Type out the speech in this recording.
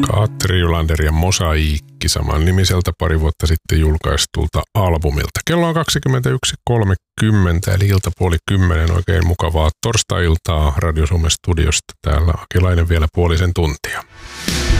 Katri Nylander ja Mosaiikki saman nimiseltä pari vuotta sitten julkaistulta albumilta. Kello on 21.30 eli iltapuoli 10. Oikein mukavaa torstai-iltaa Radio Suomen studiosta. Täällä Akilainen vielä puolisen tuntia.